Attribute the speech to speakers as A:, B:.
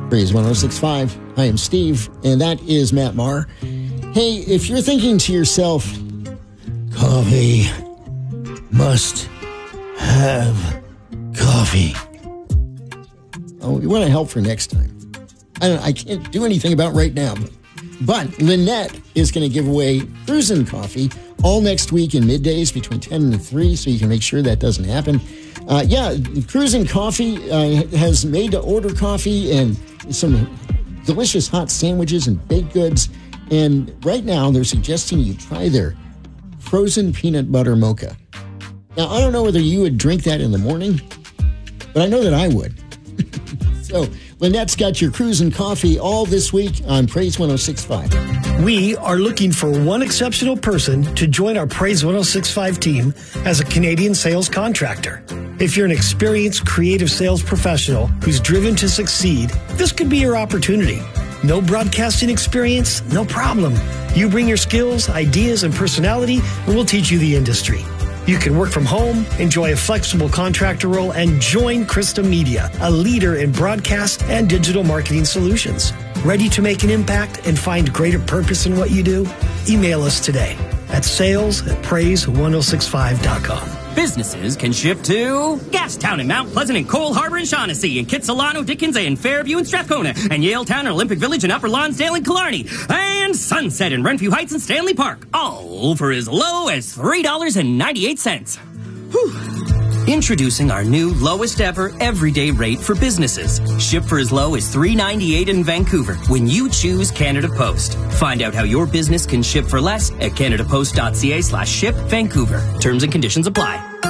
A: Praise 106.5. I am Steve, and that is Matt Maher. Hey, if you're thinking to yourself, coffee, must have coffee. Oh, we want to help for next time. I can't do anything about right now, but Lynette is going to give away Cruisin' Coffee all next week in middays between 10 and 3, so you can make sure that doesn't happen. Cruisin' Coffee has made-to-order coffee and some delicious hot sandwiches and baked goods. And right now, they're suggesting you try their frozen peanut butter mocha. Now, I don't know whether you would drink that in the morning, but I know that I would. So, Lynette's got your Cruisin' Coffee all this week on Praise 106.5.
B: We are looking for one exceptional person to join our Praise 106.5 team as a Canadian sales contractor. If you're an experienced creative sales professional who's driven to succeed, this could be your opportunity. No broadcasting experience? No problem. You bring your skills, ideas, and personality, and we'll teach you the industry. You can work from home, enjoy a flexible contractor role, and join Krista Media, a leader in broadcast and digital marketing solutions. Ready to make an impact and find greater purpose in what you do? Email us today at sales@praise1065.com.
C: Businesses can ship to Gastown and Mount Pleasant and Cole Harbor and Shaughnessy and Kitsilano, Dickens and Fairview and Strathcona and Yaletown and Olympic Village and Upper Lonsdale and Killarney and Sunset and Renfrew Heights and Stanley Park, all for as low as $3.98. Whew. Introducing our new lowest ever everyday rate for businesses. Ship for as low as $3.98 in Vancouver when you choose Canada Post. Find out how your business can ship for less at canadapost.ca/ship Vancouver. Terms and conditions apply.